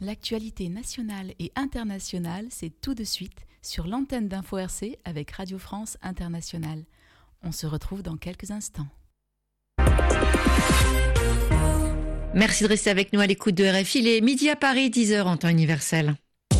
L'actualité nationale et internationale, c'est tout de suite sur l'antenne d'Info RC avec Radio France Internationale. On se retrouve dans quelques instants. Merci de rester avec nous à l'écoute de RFI. Il est midi à Paris, 10h en temps universel.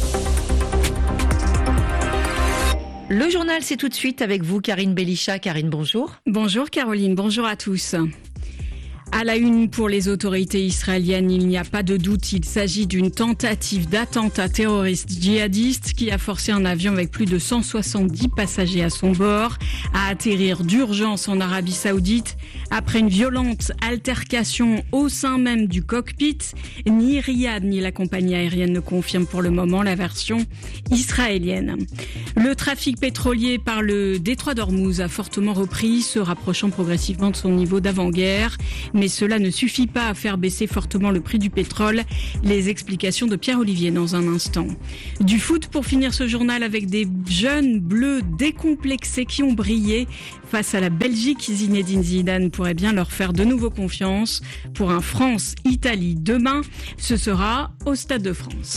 Le journal, c'est tout de suite avec vous, Karine Belisha. Karine, bonjour. Bonjour Caroline, bonjour à tous. À la une pour les autorités israéliennes, il n'y a pas de doute, il s'agit d'une tentative d'attentat terroriste djihadiste qui a forcé un avion avec plus de 170 passagers à son bord à atterrir d'urgence en Arabie Saoudite après une violente altercation au sein même du cockpit. Ni Riyad ni la compagnie aérienne ne confirment pour le moment la version israélienne. Le trafic pétrolier par le détroit d'Ormuz a fortement repris, se rapprochant progressivement de son niveau d'avant-guerre. Mais cela ne suffit pas à faire baisser fortement le prix du pétrole. Les explications de Pierre-Olivier dans un instant. Du foot pour finir ce journal avec des jeunes bleus décomplexés qui ont brillé face à la Belgique. Zinedine Zidane pourrait bien leur faire de nouveau confiance pour un France-Italie demain. Ce sera au Stade de France.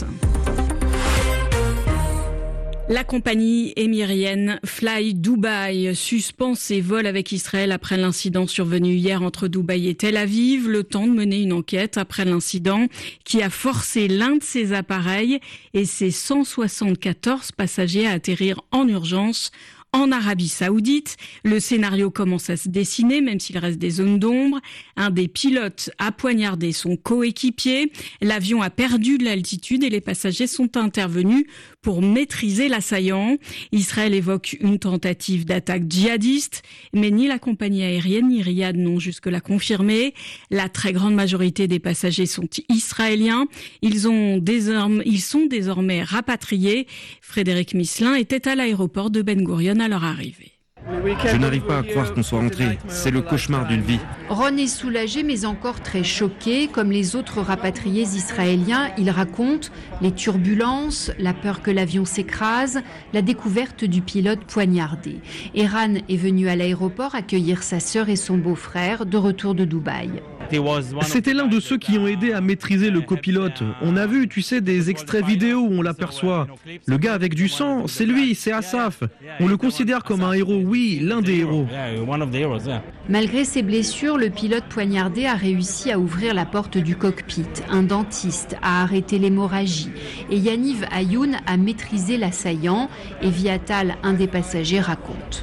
La compagnie émirienne Fly Dubai suspend ses vols avec Israël après l'incident survenu hier entre Dubaï et Tel Aviv. Le temps de mener une enquête après l'incident qui a forcé l'un de ses appareils et ses 174 passagers à atterrir en urgence en Arabie Saoudite. Le scénario commence à se dessiner, même s'il reste des zones d'ombre. Un des pilotes a poignardé son coéquipier. L'avion a perdu de l'altitude et les passagers sont intervenus pour maîtriser l'assaillant. Israël évoque une tentative d'attaque djihadiste, mais ni la compagnie aérienne ni Riyad n'ont jusque-là confirmé. La très grande majorité des passagers sont israéliens. Ils sont désormais rapatriés. Frédéric Misselin était à l'aéroport de Ben Gurion à leur arrivée. Je n'arrive pas à croire qu'on soit rentré. C'est le cauchemar d'une vie. Ron est soulagé mais encore très choqué. Comme les autres rapatriés israéliens, il raconte les turbulences, la peur que l'avion s'écrase, la découverte du pilote poignardé. Eran est venu à l'aéroport accueillir sa sœur et son beau-frère de retour de Dubaï. C'était l'un de ceux qui ont aidé à maîtriser le copilote. On a vu, tu sais, des extraits vidéo où on l'aperçoit. Le gars avec du sang, c'est lui, c'est Asaf. On le considère comme un héros, oui, l'un des héros. Malgré ses blessures, le pilote poignardé a réussi à ouvrir la porte du cockpit. Un dentiste a arrêté l'hémorragie. Et Yaniv Ayoun a maîtrisé l'assaillant. Et Viatal, un des passagers, raconte.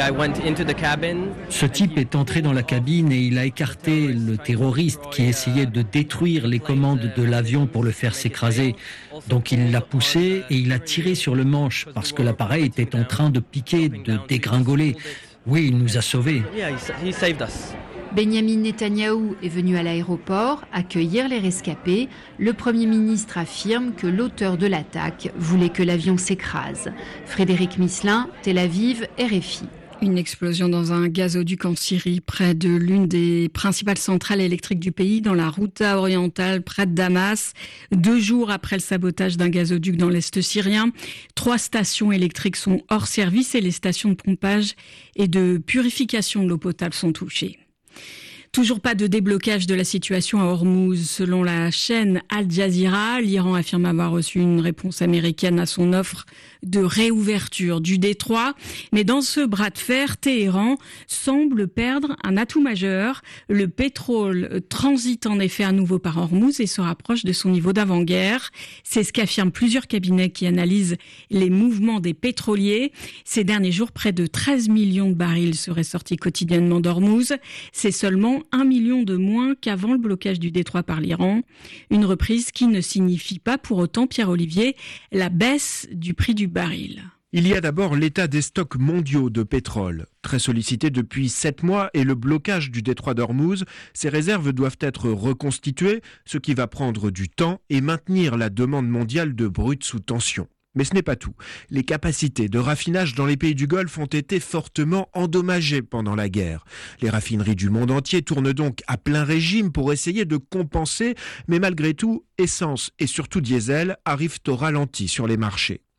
Ce type est entré dans la cabine et il a écarté le terroriste qui essayait de détruire les commandes de l'avion pour le faire s'écraser. Donc il l'a poussé et il a tiré sur le manche parce que l'appareil était en train de piquer, de dégringoler. Oui, il nous a sauvés. Benyamin Netanyahou est venu à l'aéroport accueillir les rescapés. Le Premier ministre affirme que l'auteur de l'attaque voulait que l'avion s'écrase. Frédéric Misselin, Tel Aviv, RFI. Une explosion dans un gazoduc en Syrie, près de l'une des principales centrales électriques du pays, dans la Ghouta orientale, près de Damas. 2 jours après le sabotage d'un gazoduc dans l'est syrien, 3 stations électriques sont hors service et les stations de pompage et de purification de l'eau potable sont touchées. Toujours pas de déblocage de la situation à Ormuz. Selon la chaîne Al Jazeera, l'Iran affirme avoir reçu une réponse américaine à son offre de réouverture du détroit. Mais dans ce bras de fer, Téhéran semble perdre un atout majeur. Le pétrole transite en effet à nouveau par Ormuz et se rapproche de son niveau d'avant-guerre. C'est ce qu'affirment plusieurs cabinets qui analysent les mouvements des pétroliers. Ces derniers jours, près de 13 millions de barils seraient sortis quotidiennement d'Ormuz. C'est seulement 1 million de moins qu'avant le blocage du détroit par l'Iran. Une reprise qui ne signifie pas pour autant, Pierre-Olivier, la baisse du prix du baril. Il y a d'abord l'état des stocks mondiaux de pétrole. Très sollicité depuis 7 mois et le blocage du détroit d'Ormuz, ces réserves doivent être reconstituées, ce qui va prendre du temps et maintenir la demande mondiale de brut sous tension. Mais ce n'est pas tout. Les capacités de raffinage dans les pays du Golfe ont été fortement endommagées pendant la guerre. Les raffineries du monde entier tournent donc à plein régime pour essayer de compenser, mais malgré tout, essence et surtout diesel arrivent au ralenti sur les marchés.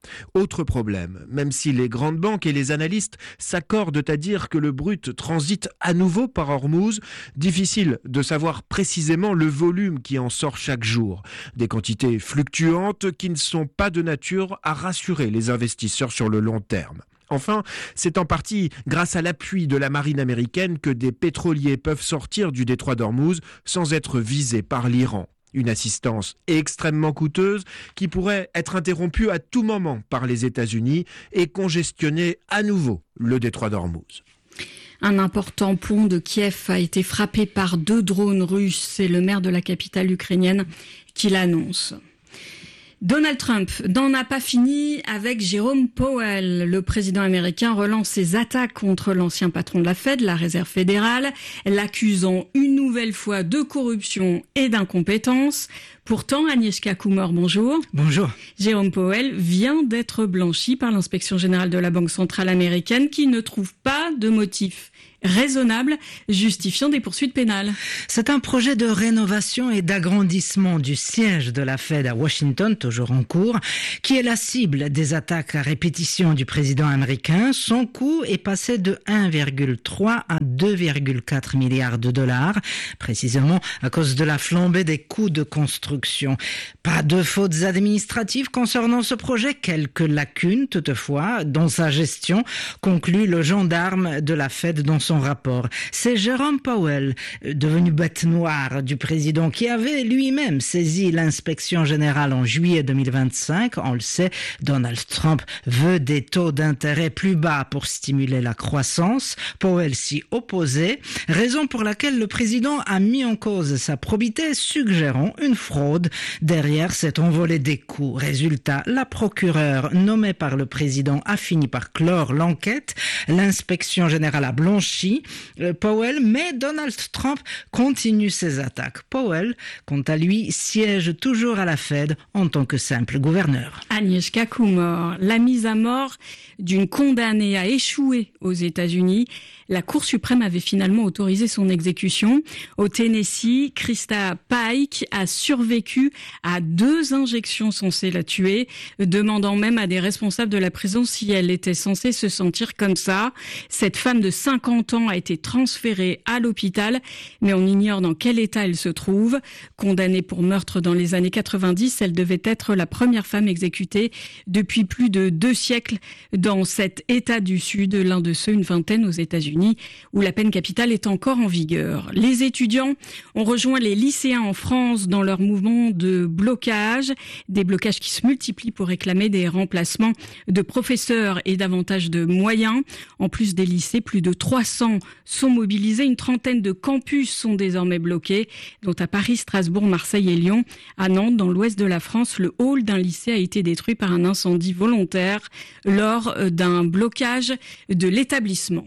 Autre problème, même si les grandes banques et les analystes s'accordent à dire que le brut transite à nouveau par Ormuz, difficile de savoir précisément le volume qui en sort chaque jour. Des quantités fluctuantes qui ne sont pas de nature à rassurer les investisseurs sur le long terme. Enfin, c'est en partie grâce à l'appui de la marine américaine que des pétroliers peuvent sortir du détroit d'Ormuz sans être visés par l'Iran. Une assistance extrêmement coûteuse qui pourrait être interrompue à tout moment par les États-Unis et congestionner à nouveau le détroit d'Ormuz. Un important pont de Kiev a été frappé par 2 drones russes. C'est le maire de la capitale ukrainienne qui l'annonce. Donald Trump n'en a pas fini avec Jérôme Powell. Le président américain relance ses attaques contre l'ancien patron de la Fed, la Réserve fédérale, l'accusant une nouvelle fois de corruption et d'incompétence. Pourtant, Agnieszka Kumor, bonjour. Bonjour. Jérôme Powell vient d'être blanchi par l'inspection générale de la Banque centrale américaine qui ne trouve pas de motif raisonnable justifiant des poursuites pénales. C'est un projet de rénovation et d'agrandissement du siège de la Fed à Washington, toujours en cours, qui est la cible des attaques à répétition du président américain. Son coût est passé de 1,3 à 2,4 milliards de dollars, précisément à cause de la flambée des coûts de construction. Pas de fautes administratives concernant ce projet, quelques lacunes toutefois dans sa gestion, conclut le gendarme de la Fed dans son rapport. C'est Jérôme Powell, devenu bête noire du président, qui avait lui-même saisi l'inspection générale en juillet 2025. On le sait, Donald Trump veut des taux d'intérêt plus bas pour stimuler la croissance. Powell s'y opposait, raison pour laquelle le président a mis en cause sa probité, suggérant une fraude derrière cette envolée des coûts. Résultat, la procureure nommée par le président a fini par clore l'enquête. L'inspection générale a blanchi Powell, mais Donald Trump continue ses attaques. Powell, quant à lui, siège toujours à la Fed en tant que simple gouverneur. Agnieszka Kumor, la mise à mort d'une condamnée a échoué aux États-Unis. La Cour suprême avait finalement autorisé son exécution. Au Tennessee, Krista Pike a survécu à 2 injections censées la tuer, demandant même à des responsables de la prison si elle était censée se sentir comme ça. Cette femme de 50 ans a été transférée à l'hôpital, mais on ignore dans quel état elle se trouve. Condamnée pour meurtre dans les années 90, elle devait être la première femme exécutée depuis plus de 2 siècles dans cet État du Sud, l'un de ceux, une vingtaine aux États-Unis, où la peine capitale est encore en vigueur. Les étudiants ont rejoint les lycéens en France dans leur mouvement de blocage, des blocages qui se multiplient pour réclamer des remplacements de professeurs et davantage de moyens. En plus des lycées, plus de 300 sont mobilisés. Une trentaine de campus sont désormais bloqués, dont à Paris, Strasbourg, Marseille et Lyon. À Nantes, dans l'ouest de la France, le hall d'un lycée a été détruit par un incendie volontaire lors d'un blocage de l'établissement.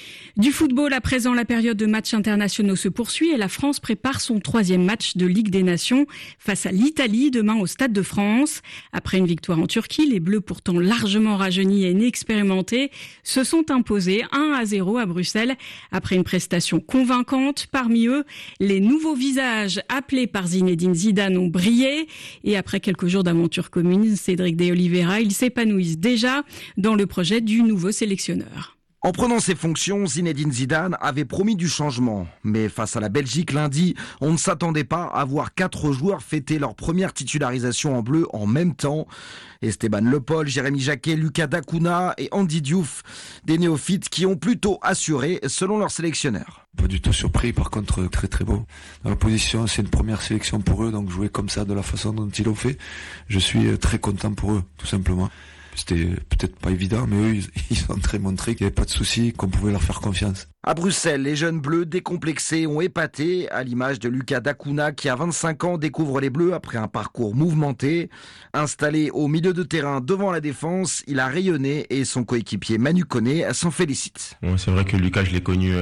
Du football à présent, la période de matchs internationaux se poursuit et la France prépare son 3e match de Ligue des Nations face à l'Italie demain au Stade de France. Après une victoire en Turquie, les Bleus, pourtant largement rajeunis et inexpérimentés, se sont imposés 1-0 à Bruxelles après une prestation convaincante. Parmi eux, les nouveaux visages appelés par Zinedine Zidane ont brillé et après quelques jours d'aventure commune, Cédric de Oliveira, ils s'épanouissent déjà dans le projet du nouveau sélectionneur. En prenant ses fonctions, Zinedine Zidane avait promis du changement. Mais face à la Belgique lundi, on ne s'attendait pas à voir 4 joueurs fêter leur première titularisation en bleu en même temps. Esteban Le Paul, Jérémy Jacquet, Lucas Dacuna et Andy Diouf, des néophytes qui ont plutôt assuré selon leur sélectionneur. Pas du tout surpris, par contre très très beau. Dans la position, c'est une première sélection pour eux, donc jouer comme ça de la façon dont ils l'ont fait, je suis très content pour eux, tout simplement. C'était peut-être pas évident, mais eux, ils ont très montré qu'il n'y avait pas de souci, qu'on pouvait leur faire confiance. À Bruxelles, les jeunes bleus décomplexés ont épaté, à l'image de Lucas Dacuna qui à 25 ans découvre les bleus après un parcours mouvementé. Installé au milieu de terrain devant la défense, il a rayonné et son coéquipier Manu Koné s'en félicite. Bon, c'est vrai que Lucas, je l'ai connu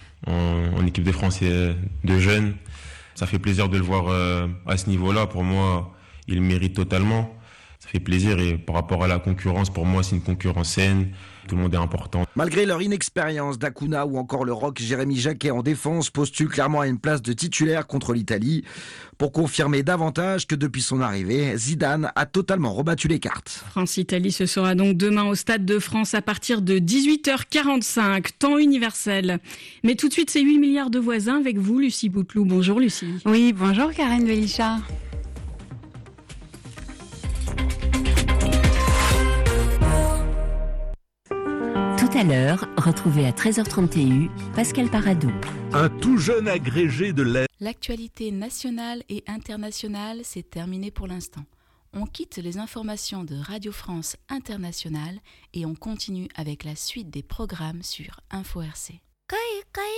en équipe de France de jeunes. Ça fait plaisir de le voir à ce niveau-là. Pour moi, il mérite totalement. ça fait plaisir. Et par rapport à la concurrence, pour moi, c'est une concurrence saine. Tout le monde est important. Malgré leur inexpérience, D'Acuna ou encore le rock Jérémy Jacquet en défense postulent clairement à une place de titulaire contre l'Italie pour confirmer davantage que depuis son arrivée, Zidane a totalement rebattu les cartes. France-Italie, ce sera donc demain au Stade de France à partir de 18h45, temps universel. Mais tout de suite, c'est 8 milliards de voisins avec vous, Lucie Bouteloup. Bonjour Lucie. Oui, bonjour Karen Bellichard. Tout à l'heure, retrouvez à 13h30 TU Pascal Paradou. Un tout jeune agrégé de l'aide. L'actualité nationale et internationale, c'est terminé pour l'instant. On quitte les informations de Radio France Internationale et on continue avec la suite des programmes sur Info RC.